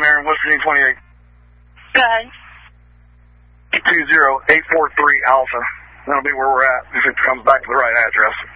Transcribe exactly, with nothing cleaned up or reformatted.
there in West Virginia twenty-eight. Go ahead. two zero eight four three Alpha. That'll be where we're at if it comes back to the right address.